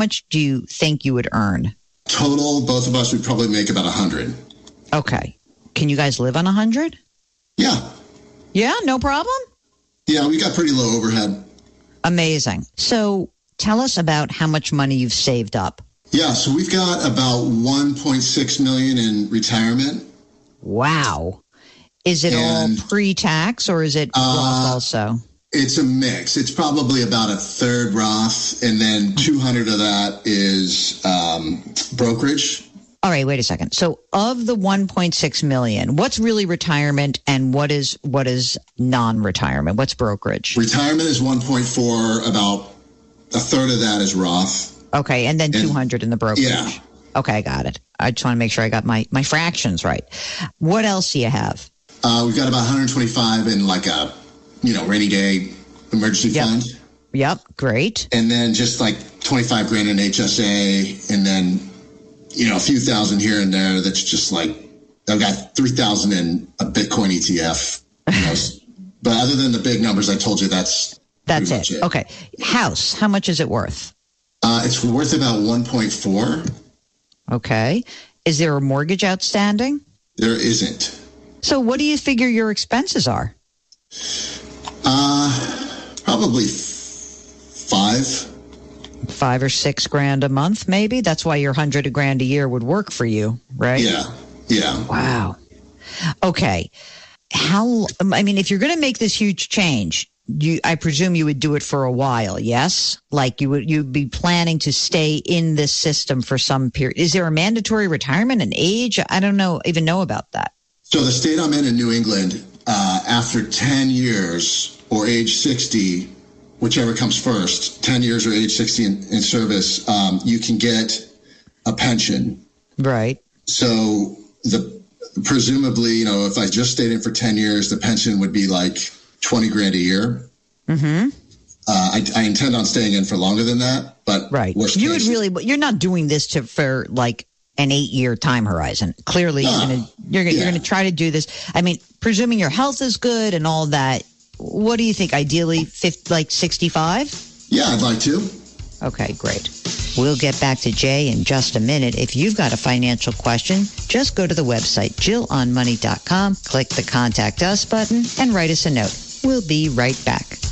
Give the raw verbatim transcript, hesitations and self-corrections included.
much do you think you would earn? Total, both of us would probably make about a hundred. Okay. Can you guys live on a hundred? Yeah. Yeah, no problem? Yeah, we got pretty low overhead. Amazing. So tell us about how much money you've saved up. Yeah, so we've got about one point six million dollars in retirement. Wow. Is it And, all pre-tax or is it uh, Roth also? It's a mix. It's probably about a third Roth, and then two hundred of that is um, brokerage. All right, wait a second. So of the one point six million, what's really retirement and what is what is non-retirement? What's brokerage? Retirement is one point four, about a third of that is Roth. Okay, and then And- two hundred in the brokerage. Yeah. Okay, I got it. I just want to make sure I got my, my fractions right. What else do you have? Uh, we've got about one hundred twenty-five in like a, you know, rainy day emergency Yep. fund. Yep, great. And then just like twenty-five grand in H S A, and then, you know, a few thousand here and there. That's just like, I've got three thousand in a Bitcoin E T F. You know, but other than the big numbers I told you, that's That's pretty it. much it. Okay. House, how much is it worth? Uh, it's worth about one point four. Okay. Is there a mortgage outstanding? There isn't. So what do you figure your expenses are? Uh, probably f- five. Five or six grand a month, maybe? That's why your hundred a grand a year would work for you, right? Yeah. Yeah. Wow. Okay. How, I mean, if you're going to make this huge change, you, I presume you would do it for a while, yes? Like you would, you'd be planning to stay in this system for some period. Is there a mandatory retirement and age? I don't know, even know about that. So the state I'm in in New England, uh, after ten years or age sixty, whichever comes first, ten years or age sixty in, in service, um, you can get a pension. Right. So the presumably, you know, if I just stayed in for ten years, the pension would be like twenty grand a year. Mm-hmm. Uh, I, I intend on staying in for longer than that, but Right. worst You case, would really, you're not doing this to, for like an eight year time horizon. Clearly, No. you're going to, you're, gonna- Yeah. you're going to try to do this. I mean, presuming your health is good and all that, what do you think? Ideally, fifty, like sixty-five? yeah, I'd like to. Okay, great. We'll get back to Jay in just a minute. If you've got a financial question, just go to the website, jill on money dot com, click the Contact Us button, and write us a note. We'll be right back.